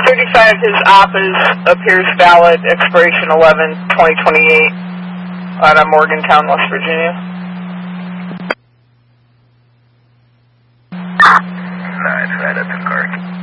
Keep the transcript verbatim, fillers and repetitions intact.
thirty-five, his op is, appears valid, expiration eleven twenty twenty-eight, out of Morgantown, West Virginia. Nice, right up in Clark.